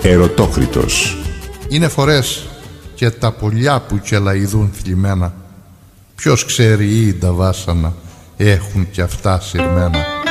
Ερωτόκριτος. Είναι φορές και τα πουλιά που κελαηδούν θλιμμένα, ποιος ξέρει ή τα βάσανα έχουν κι αυτά σειρμένα.